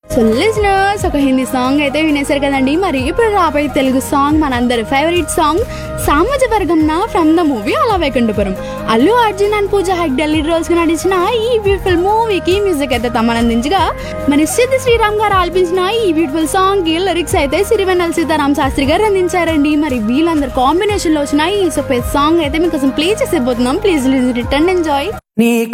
So listeners, ఒక Hindi song అయితే వినేశారు కదండి. మరి ఇప్పుడు రాబోయే తెలుగు సాంగ్ మనందరి favourite song సామాజ వర్గంన from the movie అలా Vaikunthapuram. Allu Arjun and Pooja Hegde lead roles గా నటించిన ఈ బ్యూటిఫుల్ మూవీకి మ్యూజిక్ అయితే తమనందించగా, మరి సిద్ధి శ్రీరామ్ గారు ఆలపించిన ఈ బ్యూటిఫుల్ సాంగ్ కి లిరిక్స్ అయితే సిరివెన్నెల సీతారాం శాస్త్రి గారు అందించారండి. మరి వీళ్ళందరూ కాంబినేషన్ లో వచ్చిన ఈ సూపర్ సాంగ్ అయితే మీకోసం play చేసేపోతున్నాం. Please listen it and enjoy.